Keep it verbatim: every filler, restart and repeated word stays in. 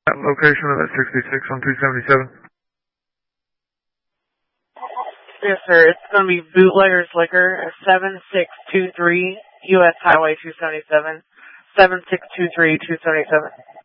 location of that sixty-six on two seventy-seven. Yes, sir. It's going to be Bootlegger's Liquor, seven six two three U S Highway two seventy-seven. seven six two three two seventy-seven.